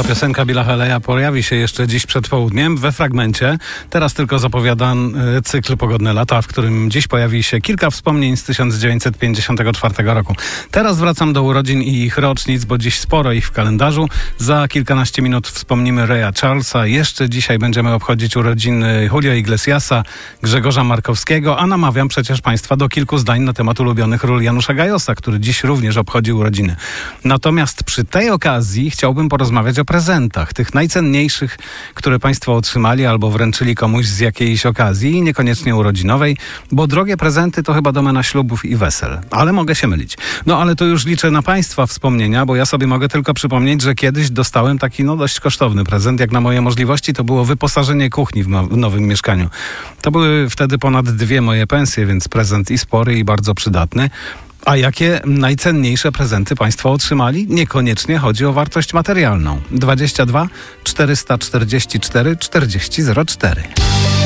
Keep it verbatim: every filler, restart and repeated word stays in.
Ta piosenka Billa Haleya pojawi się jeszcze dziś przed południem we fragmencie. Teraz tylko zapowiadam cykl Pogodne lata, w którym dziś pojawi się kilka wspomnień z tysiąc dziewięćset pięćdziesiątego czwartego roku. Teraz wracam do urodzin i ich rocznic, bo dziś sporo ich w kalendarzu. Za kilkanaście minut wspomnimy Raya Charlesa. Jeszcze dzisiaj będziemy obchodzić urodziny Julio Iglesiasa, Grzegorza Markowskiego, a namawiam przecież Państwa do kilku zdań na temat ulubionych ról Janusza Gajosa, który dziś również obchodzi urodziny. Natomiast przy tej okazji chciałbym porozmawiać o prezentach, tych najcenniejszych, które Państwo otrzymali albo wręczyli komuś z jakiejś okazji, niekoniecznie urodzinowej, bo drogie prezenty to chyba domena ślubów i wesel. Ale mogę się mylić. No ale to już liczę na Państwa wspomnienia, bo ja sobie mogę tylko przypomnieć, że kiedyś dostałem taki no dość kosztowny prezent. Jak na moje możliwości, to było wyposażenie kuchni w, no, w nowym mieszkaniu. To były wtedy ponad dwie moje pensje, więc prezent i spory, i bardzo przydatny. A jakie najcenniejsze prezenty Państwo otrzymali? Niekoniecznie chodzi o wartość materialną. dwadzieścia dwa czterysta czterdzieści cztery czterdzieści zero cztery.